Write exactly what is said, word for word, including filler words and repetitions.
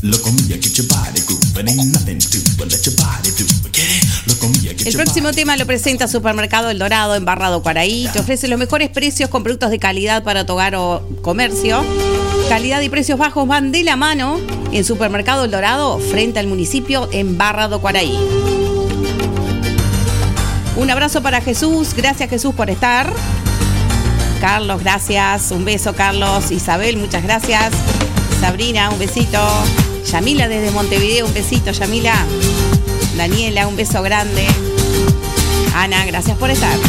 El próximo tema lo presenta Supermercado El Dorado en Barra do Quaraí. Te ofrece los mejores precios con productos de calidad para tu hogar o comercio. Calidad y precios bajos van de la mano en Supermercado El Dorado, frente al municipio en Barra do Quaraí. Un abrazo para Jesús. Gracias, Jesús, por estar. Carlos, gracias. Un beso, Carlos. Isabel, muchas gracias. Sabrina, un besito. Yamila desde Montevideo, un besito, Yamila. Daniela, un beso grande. Ana, gracias por estar.